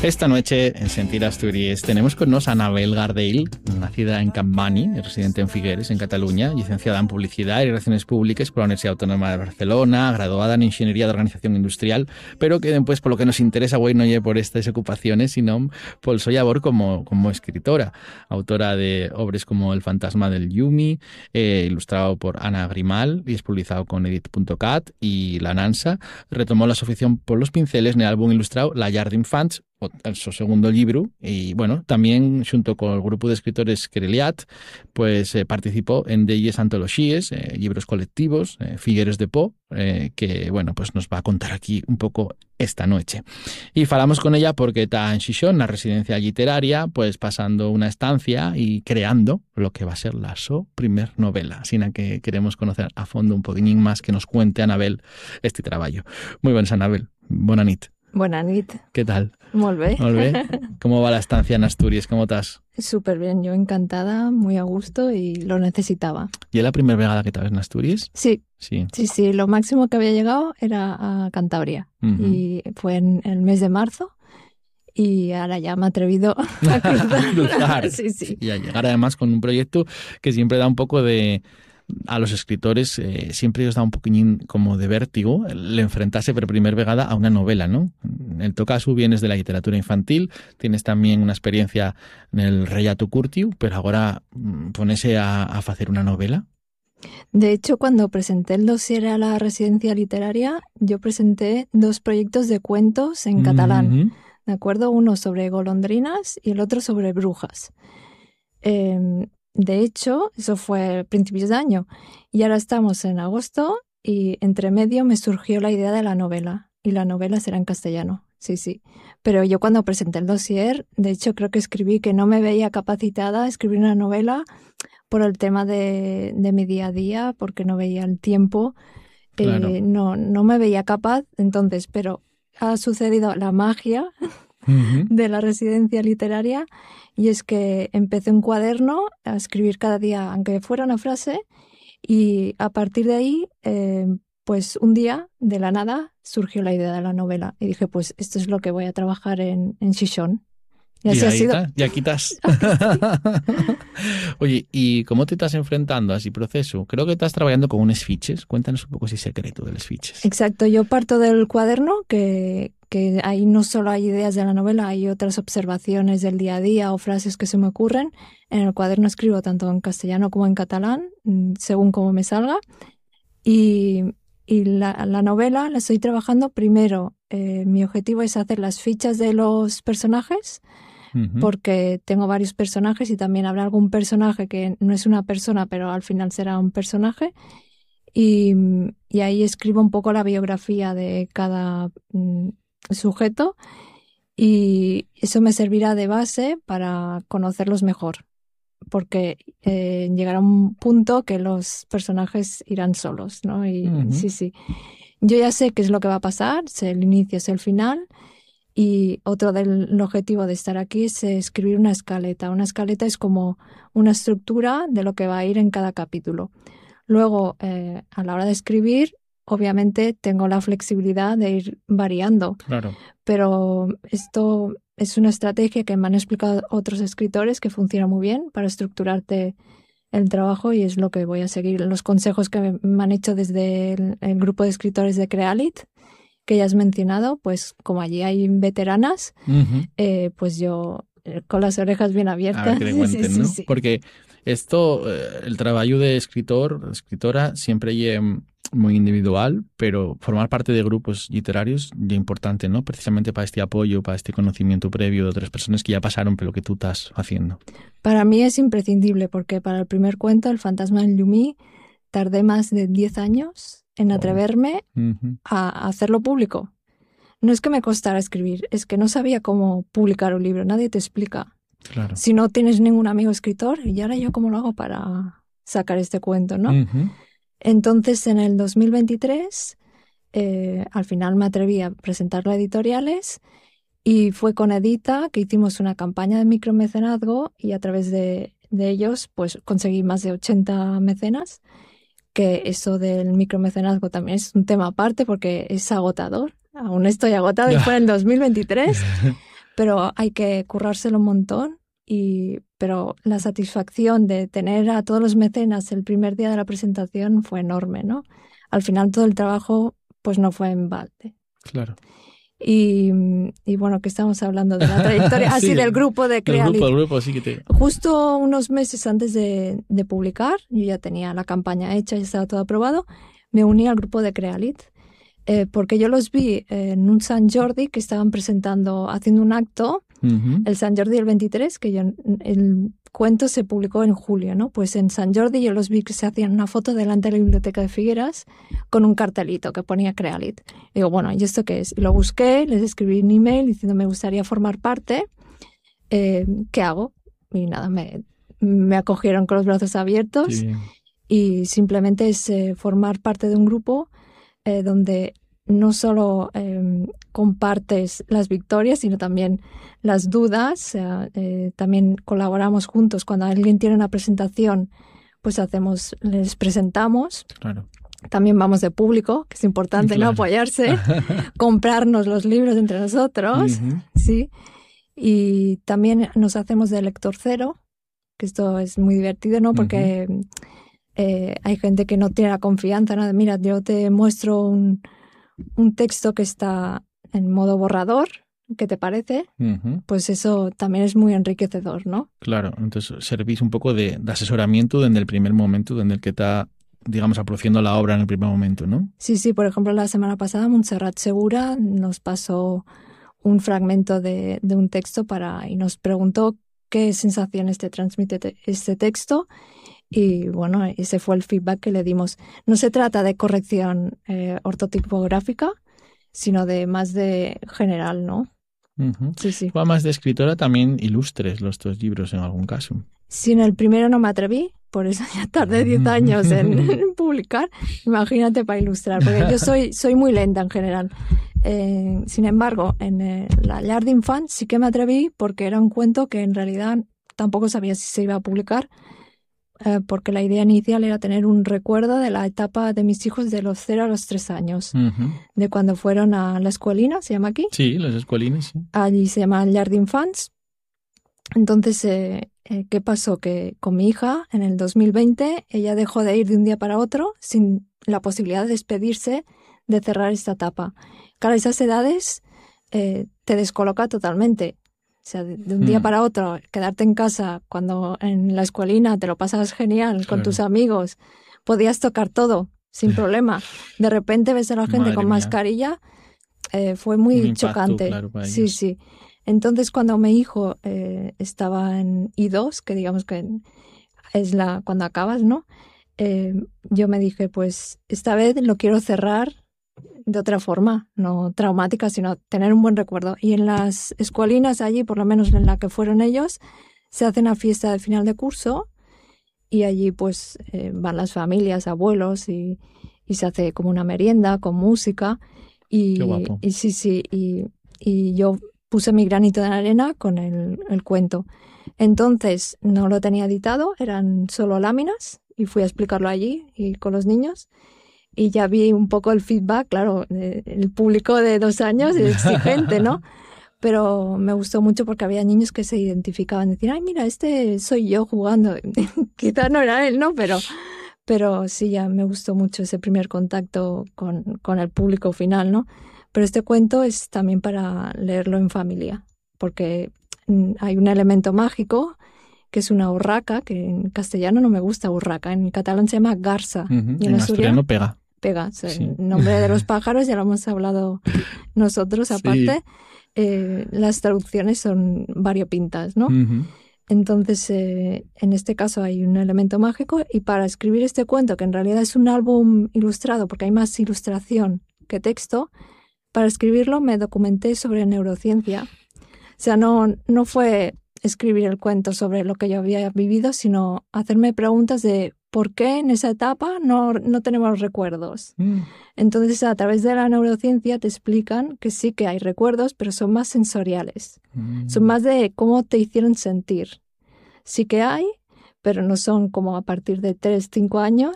Esta noche en Sentir Asturias tenemos con nosotros a Anabel Gardell, nacida en Campmany, residente en Figueres, en Cataluña, licenciada en Publicidad y Relaciones Públicas por la Universidad Autónoma de Barcelona, graduada en Ingeniería de Organización Industrial, pero que después, por lo que nos interesa, hoy no es por estas ocupaciones, sino por el suyo labor como escritora, autora de obras como El fantasma del Yumi, ilustrado por Ana Grimal y es publicado con edit.cat, y La Nansa retomó la su afición por los pinceles en el álbum ilustrado La Llar d'Infants, el su segundo libro, y bueno, también junto con el grupo de escritores Quereliat, pues participó en delles antologías, libros colectivos, Figueres de Po, que bueno, pues nos va a contar aquí un poco esta noche. Y falamos con ella porque está en Xixón, la residencia literaria, pues pasando una estancia y creando lo que va a ser la su primer novela. Así que queremos conocer a fondo un poquín más, que nos cuente Anabel este trabajo. Muy buenas, Anabel. Bona nit. Bona nit. ¿Qué tal? Molt bé. Molt bé. ¿Cómo va la estancia en Asturias? ¿Cómo estás? Súper bien, yo encantada, muy a gusto y lo necesitaba. ¿Y es la primera vegada que estabas en Asturias? Sí. Sí. Sí, lo máximo que había llegado era a Cantabria. Y fue en el mes de marzo y ahora ya me he atrevido a cruzar. Sí. Y a llegar además con un proyecto que siempre da un poco de... A los escritores siempre os da un poquillín como de vértigo el enfrentarse por primera vegada a una novela, ¿no? En el tu caso vienes de la literatura infantil, tienes también una experiencia en el Rellato Curtiu, pero ahora ponese a hacer una novela. De hecho, cuando presenté el dossier a la residencia literaria, yo presenté 2 proyectos de cuentos en catalán, ¿de acuerdo? Uno sobre golondrinas y el otro sobre brujas. De hecho, eso fue a principios de año y ahora estamos en agosto y entre medio me surgió la idea de la novela y la novela será en castellano, sí. Pero yo cuando presenté el dossier, de hecho creo que escribí que no me veía capacitada a escribir una novela por el tema de mi día a día, porque no veía el tiempo, Claro. no me veía capaz, entonces, pero ha sucedido la magia de la residencia literaria y es que empecé un cuaderno a escribir cada día, aunque fuera una frase, y a partir de ahí, pues un día, de la nada, surgió la idea de la novela y dije, pues esto es lo que voy a trabajar en Xixón. Y así ha sido. Y aquí estás. Oye, ¿y cómo te estás enfrentando a ese proceso? Creo que estás trabajando con unos fiches. Cuéntanos un poco ese secreto de los fiches. Exacto, yo parto del cuaderno, que ahí no solo hay ideas de la novela, hay otras observaciones del día a día o frases que se me ocurren. En el cuaderno escribo tanto en castellano como en catalán, según cómo me salga. Y la novela la estoy trabajando primero. Mi objetivo es hacer las fichas de los personajes, porque tengo varios personajes y también habrá algún personaje que no es una persona, pero al final será un personaje. Y ahí escribo un poco la biografía de cada sujeto y eso me servirá de base para conocerlos mejor, porque llegará un punto que los personajes irán solos, ¿no? Y sí. Yo ya sé qué es lo que va a pasar, sé el inicio, sé el final. Y otro del objetivo de estar aquí es escribir una escaleta. Una escaleta es como una estructura de lo que va a ir en cada capítulo. Luego, a la hora de escribir, obviamente tengo la flexibilidad de ir variando. Claro. Pero esto es una estrategia que me han explicado otros escritores que funciona muy bien para estructurarte el trabajo y es lo que voy a seguir. Los consejos que me han hecho desde el grupo de escritores de Crealit, que ya has mencionado, pues como allí hay veteranas, pues yo con las orejas bien abiertas. A ver que te cuenten, sí, ¿no? Sí. Porque esto, el trabajo de escritora, siempre es muy individual, pero formar parte de grupos literarios es importante, ¿no? Precisamente para este apoyo, para este conocimiento previo de otras personas que ya pasaron por lo que tú estás haciendo. Para mí es imprescindible porque para el primer cuento, El fantasma del Yumi, tardé más de 10 años en atreverme a hacerlo público. No es que me costara escribir, es que no sabía cómo publicar un libro, nadie te explica. Claro. Si no tienes ningún amigo escritor, y ahora yo cómo lo hago para sacar este cuento, ¿no? Entonces en el 2023 al final me atreví a presentarlo a editoriales y fue con Edita que hicimos una campaña de micromecenazgo y a través de ellos pues conseguí más de 80 mecenas, que eso del micromecenazgo también es un tema aparte porque es agotador. Aún estoy agotada y fue en el 2023, pero hay que currárselo un montón. Pero la satisfacción de tener a todos los mecenas el primer día de la presentación fue enorme, ¿no? Al final todo el trabajo pues no fue en balde. Claro. Y bueno, que estamos hablando de la trayectoria, así Sí, del grupo de Crealit. El grupo, sí que te... Justo unos meses antes de publicar, yo ya tenía la campaña hecha, ya estaba todo aprobado, me uní al grupo de Crealit, porque yo los vi en un Sant Jordi que estaban presentando, haciendo un acto, el Sant Jordi el 23, que el cuento se publicó en julio, ¿no? Pues en Sant Jordi yo los vi que se hacían una foto delante de la biblioteca de Figueras con un cartelito que ponía Crealit. Digo, bueno, ¿y esto qué es? Y lo busqué, les escribí un email diciendo me gustaría formar parte, ¿qué hago? Y nada, me acogieron con los brazos abiertos. Sí. Y simplemente es formar parte de un grupo donde no solo compartes las victorias, sino también las dudas. También colaboramos juntos. Cuando alguien tiene una presentación, pues les presentamos. Claro. También vamos de público, que es importante, ¿no? Apoyarse, comprarnos los libros entre nosotros, ¿sí? Y también nos hacemos de lector cero, que esto es muy divertido, ¿no? Porque hay gente que no tiene la confianza, ¿no? De, mira, yo te muestro un texto que está en modo borrador, ¿qué te parece? Pues eso también es muy enriquecedor, ¿no? Claro, entonces servís un poco de asesoramiento desde el primer momento, desde el que está, digamos, apreciando la obra en el primer momento, ¿no? Sí, por ejemplo, la semana pasada Montserrat Segura nos pasó un fragmento de un texto y nos preguntó qué sensaciones te transmite este texto. Y bueno, ese fue el feedback que le dimos. No se trata de corrección ortotipográfica, sino más de general, ¿no? Sí. Además de escritora, también ilustres los dos libros en algún caso. Sí, en el primero no me atreví, por eso ya tardé 10 años en publicar. Imagínate para ilustrar, porque yo soy muy lenta en general. Sin embargo, en La llar d'infants sí que me atreví porque era un cuento que en realidad tampoco sabía si se iba a publicar, porque la idea inicial era tener un recuerdo de la etapa de mis hijos de los 0 a los 3 años, de cuando fueron a la escuelina, ¿se llama aquí? Sí, las escuelinas, sí. Allí se llama Llar d'infants. Entonces, ¿qué pasó? Que con mi hija, en el 2020, ella dejó de ir de un día para otro sin la posibilidad de despedirse, de cerrar esta etapa. Claro, esas edades te descoloca totalmente. O sea, de un día para otro, quedarte en casa cuando en la escuelina te lo pasabas genial con tus amigos, podías tocar todo sin problema. De repente ves a la gente con mascarilla, fue muy un impacto, chocante. Claro, para sí, ellos. Sí. Entonces, cuando mi hijo estaba en I2, que digamos que es cuando acabas, ¿no? Yo me dije, pues esta vez lo quiero cerrar de otra forma, no traumática, sino tener un buen recuerdo. Y en las escuelinas allí, por lo menos en la que fueron ellos, se hace una fiesta de final de curso y allí pues van las familias, abuelos y se hace como una merienda con música. Qué guapo. Y yo puse mi granito de arena con el cuento. Entonces no lo tenía editado, eran solo láminas y fui a explicarlo allí y con los niños. Y ya vi un poco el feedback, claro, el público de 2 años es exigente, ¿no? Pero me gustó mucho porque había niños que se identificaban, decir, ay, mira, este soy yo jugando. Quizás no era él, ¿no? Pero sí, ya me gustó mucho ese primer contacto con el público final, ¿no? Pero este cuento es también para leerlo en familia, porque hay un elemento mágico que es una urraca, que en castellano no me gusta urraca, en catalán se llama garza. Y en asturiano pega. Pega, o sea, el nombre de los pájaros ya lo hemos hablado nosotros aparte. Las traducciones son variopintas, ¿no? Entonces, en este caso hay un elemento mágico y para escribir este cuento, que en realidad es un álbum ilustrado porque hay más ilustración que texto, para escribirlo me documenté sobre neurociencia. O sea, no fue escribir el cuento sobre lo que yo había vivido, sino hacerme preguntas de por qué en esa etapa no tenemos recuerdos. Entonces, a través de la neurociencia te explican que sí que hay recuerdos, pero son más sensoriales. Son más de cómo te hicieron sentir. Sí que hay, pero no son como a partir de 3, 5 años,